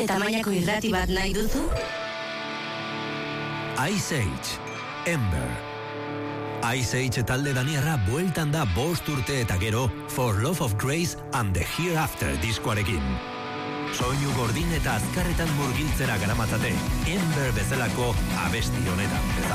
Zure tamainako irrati bat nahi duzu? Ice Age, Ember. Ice Age talde daniarra bueltan da 5 urte eta gero For Love of Grace and the Hereafter diskoarekin. Soinu gordin eta azkarretan murgiltzera garamatzate Ember bezalako abesti honetan.